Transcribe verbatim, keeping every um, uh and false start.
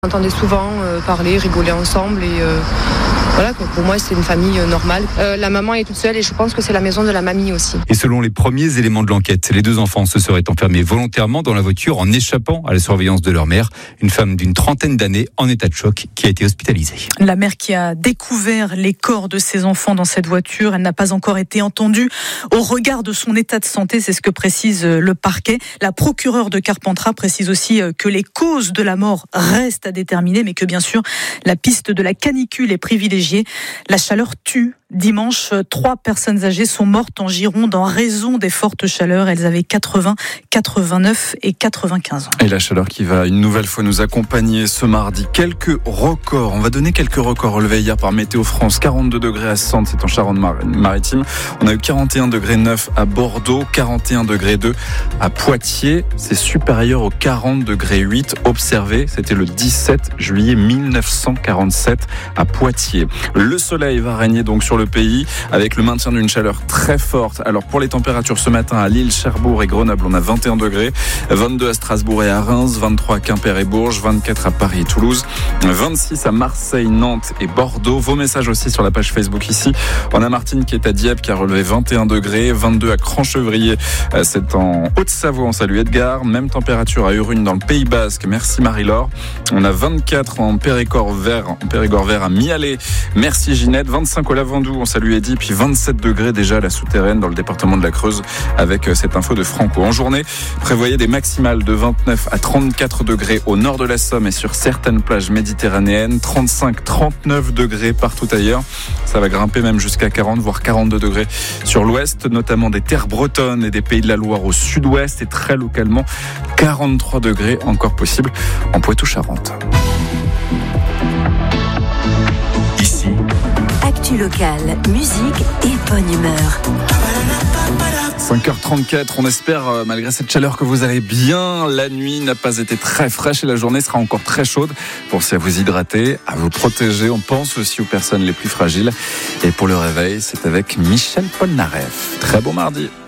On entendait souvent euh, parler, rigoler ensemble et euh, voilà, pour moi c'est une famille euh, normale. Euh, la maman est toute seule et je pense que c'est la maison de la mamie aussi. Et selon les premiers éléments de l'enquête, les deux enfants se seraient enfermés volontairement dans la voiture en échappant à la surveillance de leur mère, une femme d'une trentaine d'années en état de choc qui a été hospitalisée. La mère qui a découvert les corps de ses enfants dans cette voiture, elle n'a pas encore été entendue au regard de son état de santé, c'est ce que précise le parquet. La procureure de Carpentras précise aussi que les causes de la mort restent à déterminer, mais que bien sûr la piste de la canicule est privilégiée. La chaleur tue. Dimanche, trois personnes âgées sont mortes en Gironde en raison des fortes chaleurs. Elles avaient quatre-vingts, quatre-vingt-neuf et quatre-vingt-quinze ans. Et la chaleur qui va une nouvelle fois nous accompagner ce mardi. Quelques records. On va donner quelques records relevés hier par Météo France. quarante-deux degrés à Sante, c'est en Charente-Maritime. On a eu quarante et un degrés neuf à Bordeaux, quarante et un degrés deux à Poitiers. C'est supérieur aux quarante degrés huit observés. C'était le dix-sept juillet mille neuf cent quarante-sept à Poitiers. Le soleil va régner donc sur le pays avec le maintien d'une chaleur très forte. Alors pour les températures ce matin à Lille, Cherbourg et Grenoble, on a vingt et un degrés, vingt-deux à Strasbourg et à Reims, vingt-trois à Quimper et Bourges, vingt-quatre à Paris et Toulouse, vingt-six à Marseille, Nantes et Bordeaux. Vos messages aussi sur la page Facebook ici. On a Martine qui est à Dieppe qui a relevé vingt et un degrés, vingt-deux à Cranchevrier, c'est en Haute-Savoie. On salue Edgar. Même température à Urune dans le Pays Basque. Merci Marie-Laure. On a vingt-quatre en Périgord vert, en Périgord vert à Mialet. Merci Ginette. vingt-cinq au Lavandou. On salue Eddy. Puis vingt-sept degrés déjà à la Souterraine dans le département de la Creuse avec cette info de Franco. En journée, prévoyez des maximales de vingt-neuf à trente-quatre degrés au nord de la Somme et sur certaines plages méditerranéennes. trente-cinq, trente-neuf degrés partout ailleurs. Ça va grimper même jusqu'à quarante, voire quarante-deux degrés sur l'ouest, notamment des terres bretonnes et des Pays de la Loire au sud-ouest et très localement quarante-trois degrés encore possible en Poitou-Charentes. Ici, actu locale, musique et bonne humeur. cinq heures trente-quatre, on espère, euh, malgré cette chaleur, que vous allez bien. La nuit n'a pas été très fraîche et la journée sera encore très chaude. Pensez à vous hydrater, à vous protéger. On pense aussi aux personnes les plus fragiles. Et pour le réveil, c'est avec Michel Polnareff. Très bon mardi.